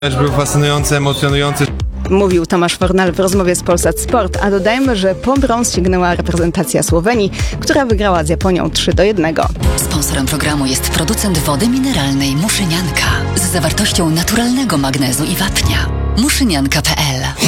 Mecz był fascynujący, emocjonujący. Mówił Tomasz Fornal w rozmowie z Polsat Sport, a dodajmy, że po brąz sięgnęła reprezentacja Słowenii, która wygrała z Japonią 3-1. Sponsorem programu jest producent wody mineralnej Muszynianka z zawartością naturalnego magnezu i wapnia. Muszynianka.pl